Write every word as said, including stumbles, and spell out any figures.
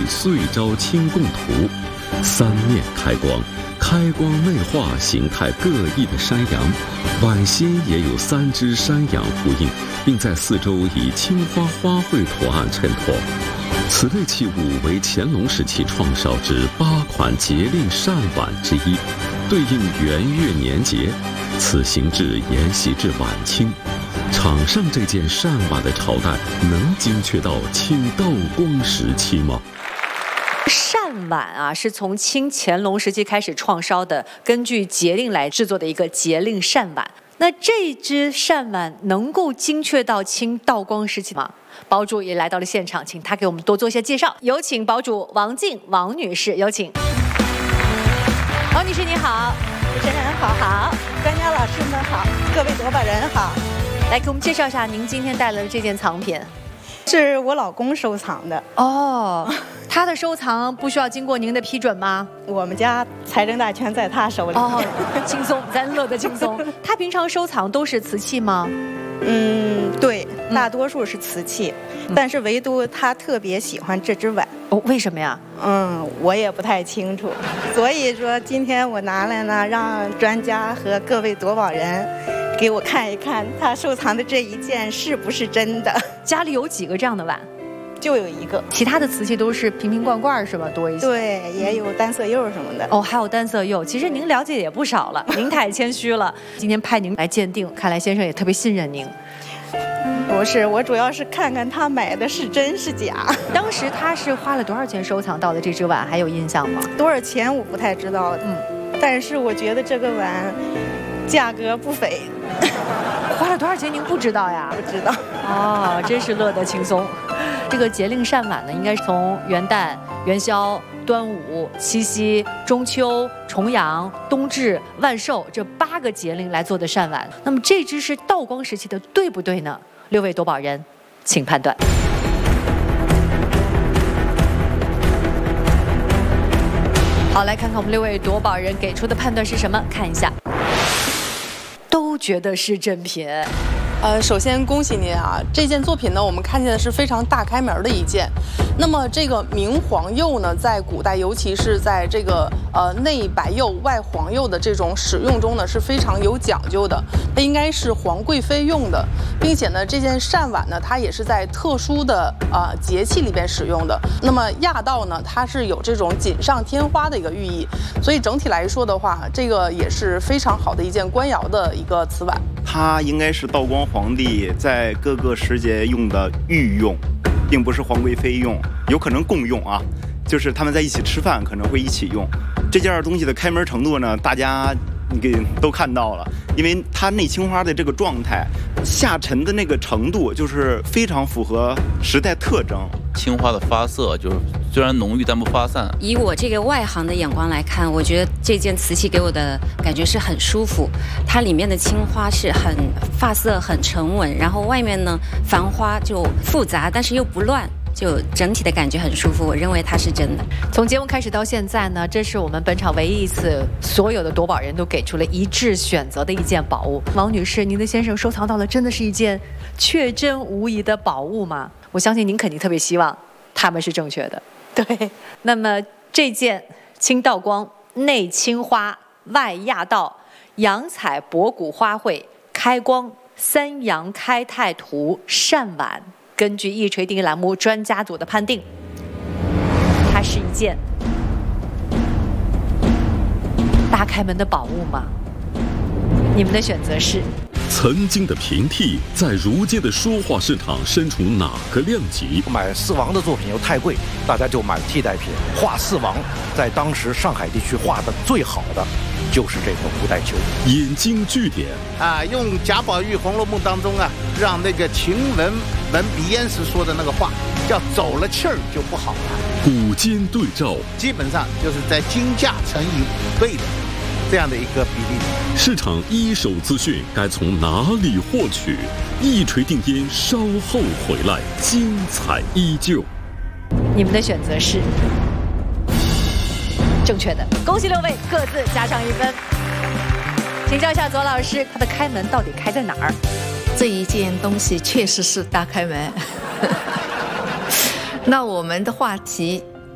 岁朝清供图，三面开光，开光内化形态各异的山羊，碗心也有三只山羊呼应，并在四周以青花花卉图案衬托。此类器物为乾隆时期创烧之八款节令扇碗之一，对应元月年节。此形制沿袭至晚清。场上这件扇碗的朝代能精确到清道光时期吗？ 扇碗啊，是从清乾隆时期开始创烧的，根据节令来制作的一个节令扇碗。那这只扇碗能够精确到清道光时期吗？堡主也来到了现场，请他给我们多做一些介绍。有请堡主王静王女士，有请。王女士你好。 主持人好，好，专家老师们好，各位夺宝人好。 来给我们介绍一下您今天带来的这件藏品。 是我老公收藏的。 哦，他的收藏不需要经过您的批准吗？ 我们家财政大权在他手里。 哦，轻松，咱乐得轻松。他平常收藏都是瓷器吗？ 嗯，对，大多数是瓷器，嗯、但是唯独他特别喜欢这只碗。 哦，为什么呀？ 嗯，我也不太清楚。所以说今天我拿来呢，让专家和各位夺宝人给我看一看他收藏的这一件是不是真的。 家里有几个这样的碗？ 就有一个。 其他的瓷器都是瓶瓶罐罐是吧？多一些。 对，也有单色釉什么的。 哦，还有单色釉。其实您了解也不少了，您太谦虚了。今天派您来鉴定，看来先生也特别信任您。 不是，我主要是看看他买的是真是假。 当时他是花了多少钱收藏到的这只碗，还有印象吗？ 多少钱我不太知道，嗯，但是我觉得这个碗价格不菲。 花了多少钱您不知道呀？ 不知道。 哦，真是乐得轻松。这个节令扇碗呢，应该是从元旦、元宵、端午、七夕、中秋、重阳、冬至、万寿这八个节令来做的扇碗。那么这只是道光时期的，对不对呢？六位夺宝人，请判断。好，来看看我们六位夺宝人给出的判断是什么？看一下，都觉得是正品。 呃，首先恭喜您啊！这件作品呢，我们看见的是非常大开门的一件。那么这个明黄釉呢，在古代，尤其是在这个呃内白釉外黄釉的这种使用中呢，是非常有讲究的。它应该是皇贵妃用的，并且呢，这件扇碗呢，它也是在特殊的呃节气里边使用的。那么压道呢，它是有这种锦上添花的一个寓意，所以整体来说的话，这个也是非常好的一件官窑的一个瓷碗。 它应该是道光皇帝在各个时节用的御用，并不是皇贵妃用，有可能共用啊，就是他们在一起吃饭可能会一起用。这件东西的开门程度呢，大家你给都看到了，因为它内青花的这个状态，下沉的那个程度，就是非常符合时代特征。 青花的发色就是虽然浓郁但不发散。 以我这个外行的眼光来看，我觉得这件瓷器给我的感觉是很舒服。它里面的青花是很发色很沉稳，然后外面呢繁花就复杂，但是又不乱。就整体的感觉很舒服，我认为它是真的。 从节目开始到现在呢，这是我们本场唯一一次所有的夺宝人都给出了一致选择的一件宝物。王女士，您的先生收藏到了真的是一件确真无疑的宝物吗？我相信您肯定特别希望他们是正确的。 对， 那么这件清道光内青花外压道洋彩博古花卉开光三阳开泰图扇碗，根据一锤定音栏目专家组的判定，它是一件大开门的宝物吗？你们的选择是？ 曾经的平替，在如今的书画市场身处哪个量级？ 买四王的作品又太贵，大家就买替代品。画四王，在当时上海地区画的最好的就是这个吴代丘。 引经据典啊，用贾宝玉《红楼梦》当中啊，让那个晴雯闻鼻烟时说的那个话，叫走了气儿就不好了。 古今对照， 基本上就是在金价乘以五倍的这样的一个比例。 市场一手资讯该从哪里获取？一锤定音，稍后回来，精彩依旧。 你们的选择是正确的，恭喜六位，各自加上一分。请教一下左老师，它的开门到底开在哪儿？ 这一件东西确实是大开门。那我们的话题